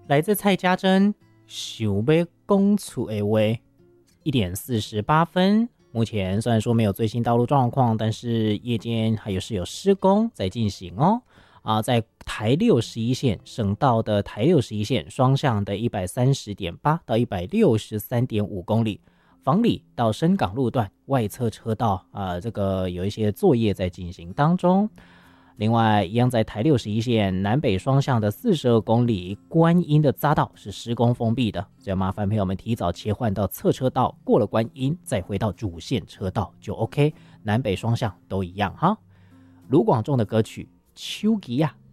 来自蔡家珍想要讲厝的话，1点48分。目前虽然说没有最新道路状况，但是夜间还有施工在进行哦。在台61线省道的台61线双向的130.8到163.5公里，房里到深港路段外侧车道这个有一些作业在进行当中。另外，一样在台61线南北双向的42公里观音的匝道是施工封闭的，所以麻烦朋友们提早切换到侧车道，过了观音再回到主线车道就 OK， 南北双向都一样哈。卢广仲的歌曲《秋吉亚》